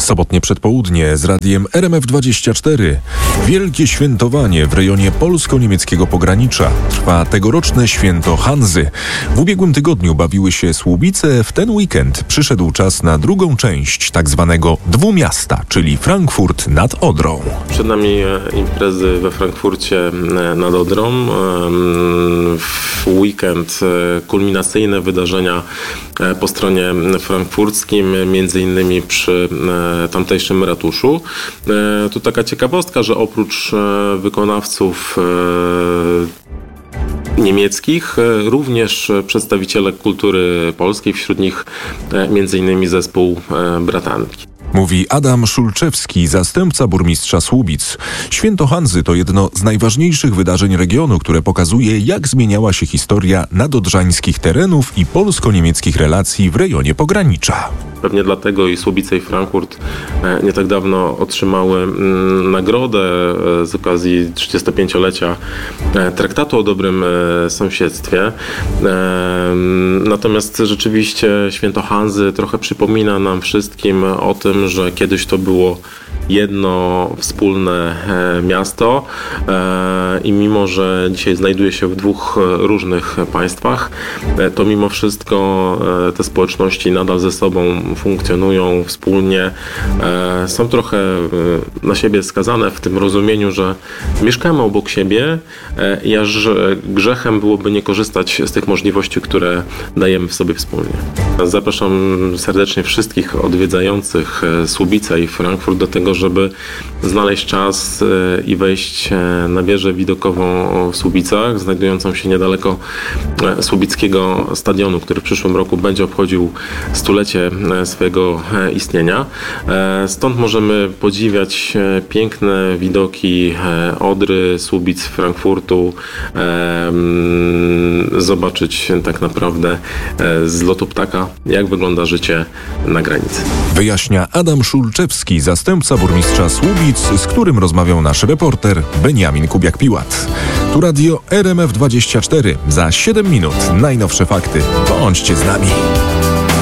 Sobotnie przedpołudnie z radiem RMF24. Wielkie świętowanie w rejonie polsko-niemieckiego pogranicza. Trwa tegoroczne święto Hanzy. W ubiegłym tygodniu bawiły się Słubice. W ten weekend przyszedł czas na drugą część tak zwanego dwumiasta, czyli Frankfurt nad Odrą. Przed nami imprezy we Frankfurcie nad Odrą. W weekend kulminacyjne wydarzenia po stronie frankfurckim, między innymi przy tamtejszym ratuszu. Tu taka ciekawostka, że oprócz wykonawców niemieckich, również przedstawiciele kultury polskiej, wśród nich między innymi zespół Bratanki. Mówi Adam Szulczewski, zastępca burmistrza Słubic. Święto Hanzy to jedno z najważniejszych wydarzeń regionu, które pokazuje, jak zmieniała się historia nadodrzańskich terenów i polsko-niemieckich relacji w rejonie pogranicza. Pewnie dlatego i Słubice, i Frankfurt nie tak dawno otrzymały nagrodę z okazji 35-lecia Traktatu o dobrym sąsiedztwie. Natomiast rzeczywiście święto Hanzy trochę przypomina nam wszystkim o tym, że kiedyś to było jedno wspólne miasto i mimo, że dzisiaj znajduje się w dwóch różnych państwach, to mimo wszystko te społeczności nadal ze sobą funkcjonują wspólnie. Są trochę na siebie skazane w tym rozumieniu, że mieszkamy obok siebie i aż grzechem byłoby nie korzystać z tych możliwości, które dajemy w sobie wspólnie. Zapraszam serdecznie wszystkich odwiedzających Słubice i Frankfurt do tego, żeby znaleźć czas i wejść na wieżę widokową w Słubicach, znajdującą się niedaleko Słubickiego Stadionu, który w przyszłym roku będzie obchodził stulecie swojego istnienia. Stąd możemy podziwiać piękne widoki Odry, Słubic, Frankfurtu, zobaczyć tak naprawdę z lotu ptaka, jak wygląda życie na granicy. Wyjaśnia Adam Szulczewski, zastępca burmistrza Słubic, z którym rozmawiał nasz reporter Beniamin Kubiak-Piłat. Tu radio RMF24. Za 7 minut najnowsze fakty. Bądźcie z nami.